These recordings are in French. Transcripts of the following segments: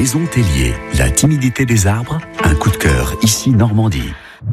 Maison Tellier, la timidité des arbres, un coup de cœur ici Normandie.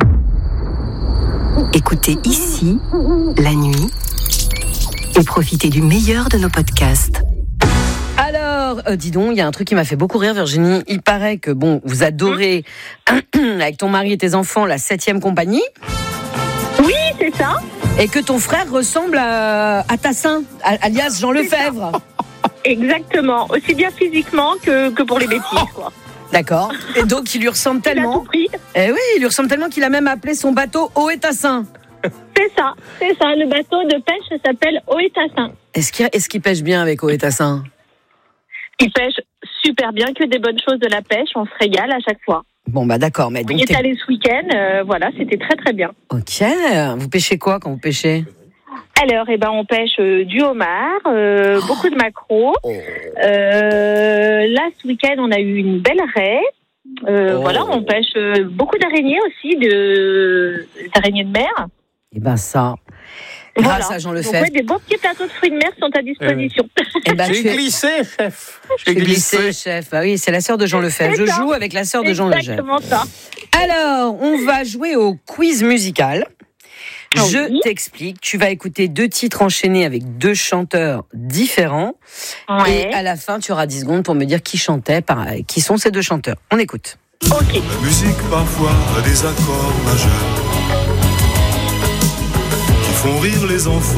Écoutez ici, la nuit, et profitez du meilleur de nos podcasts. Alors, dis donc, il y a un truc qui m'a fait beaucoup rire, Virginie. Il paraît que, vous adorez, avec ton mari et tes enfants, la 7e compagnie. Oui, c'est ça. Et que ton frère ressemble à Tassin, alias Jean Lefebvre. Exactement, aussi bien physiquement que pour les bêtises, quoi. D'accord. Et donc, il lui ressemble tellement. Eh oui, il lui ressemble tellement qu'il a même appelé son bateau Oé-Tassin. C'est ça. Le bateau de pêche s'appelle Oé-Tassin. Est-ce qu'il pêche bien avec Oé-Tassin ? Il pêche super bien, que des bonnes choses de la pêche, on se régale à chaque fois. Bon, d'accord. Mais donc, on y est allé ce week-end, voilà, c'était très très bien. Ok. Vous pêchez quoi quand vous pêchez ? Alors, on pêche du homard, beaucoup de maquereaux. Là, ce week-end, on a eu une belle raie. Voilà, on pêche beaucoup d'araignées aussi, des araignées de mer. Ça, grâce à Jean Lefebvre. Donc, des beaux petits plateaux de fruits de mer sont à disposition. J'ai glissé, chef. J'ai glissé, chef. Ah oui, c'est la sœur de Jean Lefebvre. Je joue avec la sœur de Jean Lefebvre. Exactement ça. Alors, on va jouer au quiz musical. Je t'explique, tu vas écouter 2 titres enchaînés avec 2 chanteurs différents. Ouais. Et à la fin, tu auras 10 secondes pour me dire qui chantait, qui sont ces 2 chanteurs. On écoute. Ok. La musique parfois a des accords majeurs qui font rire les enfants.